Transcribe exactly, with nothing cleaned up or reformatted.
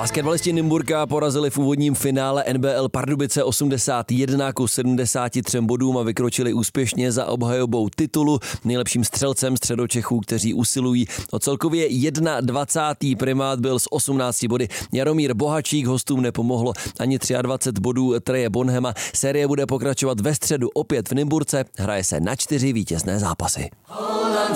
Basketbalisti Nymburka porazili v úvodním finále N B L Pardubice osmdesát jedna ku sedmdesáti třem bodům a vykročili úspěšně za obhajobou titulu, nejlepším střelcem Středočechů, kteří usilují o celkově dvacátý první primát, byl s osmnácti body. Jaromír Bohačík, hostům nepomohlo ani dvacet tři bodů Treje Bonhama. Série bude pokračovat ve středu opět v Nymburce, hraje se na čtyři vítězné zápasy.